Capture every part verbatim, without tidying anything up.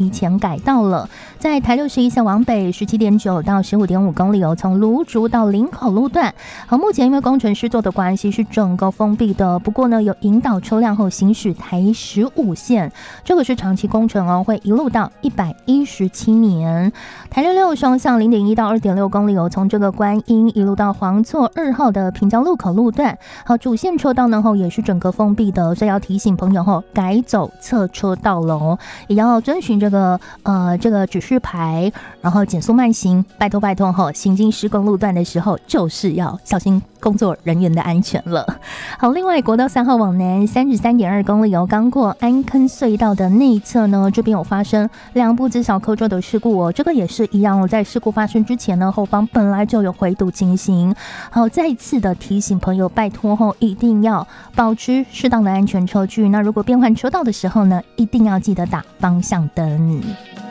提前改道了。在台六十一线往北 十七点九 到 十五点五 公里哦，从芦竹到林口路段，好，目前因为工程施作的关系是整个封闭的，不过呢有引导车辆后行驶台十五线，这个是长期工程哦，会一路到一百一十七年。台六六双向 零点一 到 二点六 公里哦，从这个观音一路到黄厝二号的平交路口路段，好，主线车道呢后也是整个封闭的，所以要提醒朋友后改走侧车道喽，也要遵循这个呃这个指示牌，然后减速慢行，拜托拜托吼，行经施工路段的时候就是要小心工作人员的安全了。好，另外国道三号往南 三十三点二 公里哦，刚过安坑隧道的内侧呢，这边有发生两部自小客车的事故哦，这个也是一样哦，在事故发生之前呢，后方本来就有回堵情形。好，再次的提醒朋友，拜托后一定要保持适当的安全车距。那如果变换车道的时候呢，一定要记得打方向灯。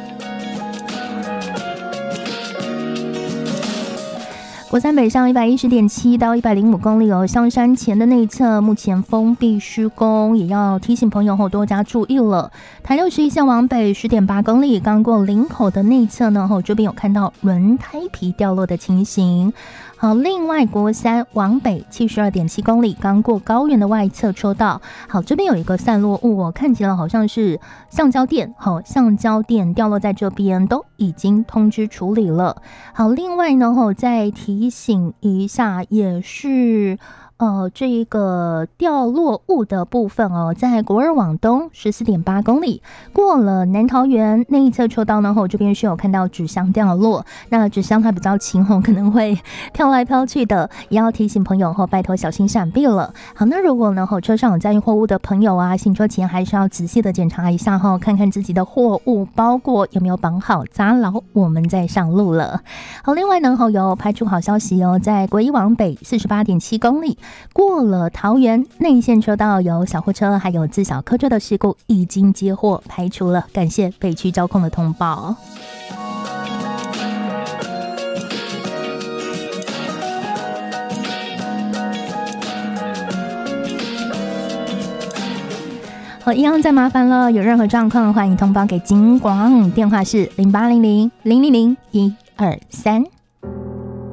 国三北上 一百一十点七 到一百零五公里哦，香山前的内侧目前封闭施工，也要提醒朋友后多加注意了。台六十一线往北 十点八 公里，刚过林口的内侧呢，后这边有看到轮胎皮掉落的情形。好，另外国三往北 七十二点七 公里，刚过高原的外侧车道，好，这边有一个散落物哦，看起来好像是橡胶垫，好，橡胶垫掉落在这边，都已经通知处理了。好，另外呢，吼，再提醒一下，也是呃，这个掉落物的部分哦，在国二往东 十四点八 公里，过了南桃园那一侧车道呢，后这边是有看到纸箱掉落，那纸箱它比较轻吼，可能会飘来飘去的，也要提醒朋友后拜托小心闪避了。好，那如果呢后车上有载运货物的朋友啊，行车前还是要仔细的检查一下哈，看看自己的货物包裹有没有绑好扎牢，我们再上路了。好，另外呢后有排除好消息哦，在国一往北 四十八点七 公里，过了桃园内线车道，有小货车还有自小客车的事故已经接获排除了，感谢北区交控的通报。好，一样再麻烦了，有任何状况欢迎通报给警广，电话是零八零零零零零一二三。